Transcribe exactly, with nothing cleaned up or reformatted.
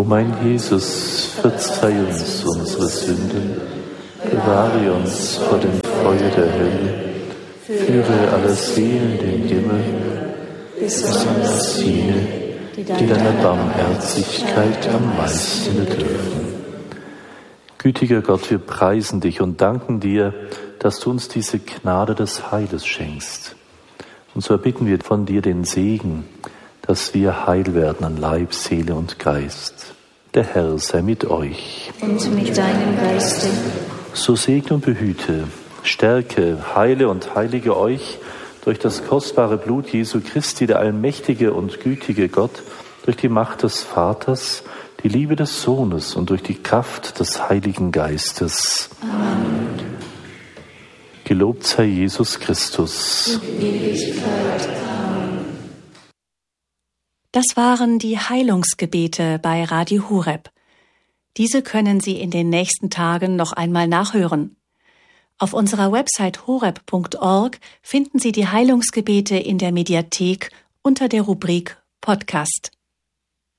O mein Jesus, verzeih uns unsere Sünden, bewahre uns vor dem Feuer der Hölle, führe alle Seelen in den Himmel, besonders jene, die deiner Barmherzigkeit am meisten bedürfen. Gütiger Gott, wir preisen dich und danken dir, dass du uns diese Gnade des Heiles schenkst. Und so erbitten wir von dir den Segen, dass wir heil werden an Leib, Seele und Geist. Der Herr sei mit euch. Und mit deinem Geiste. So segne und behüte, stärke, heile und heilige euch durch das kostbare Blut Jesu Christi, der allmächtige und gütige Gott, durch die Macht des Vaters, die Liebe des Sohnes und durch die Kraft des Heiligen Geistes. Amen. Gelobt sei Jesus Christus. In Ewigkeit. Amen. Das waren die Heilungsgebete bei Radio Horeb. Diese können Sie in den nächsten Tagen noch einmal nachhören. Auf unserer Website horeb punkt org finden Sie die Heilungsgebete in der Mediathek unter der Rubrik Podcast.